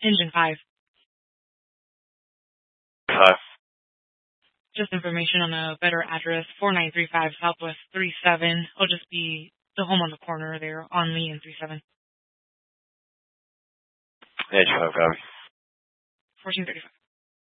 Engine 5. Hi. Just information on a better address, 4935 Southwest 37. It'll just be the home on the corner there on Lee and 37. Edge 5, copy. 1435.